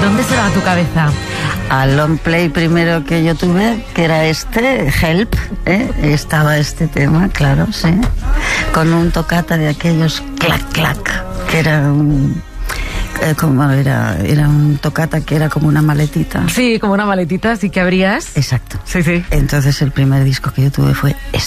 dónde se va tu cabeza? Al long play primero que yo tuve, que era Help, estaba este tema, claro, sí, con un toccata de aquellos clac clac, que era un toccata que era como una maletita. Sí, como una maletita, así que abrías. Exacto. Sí. Entonces el primer disco que yo tuve fue este.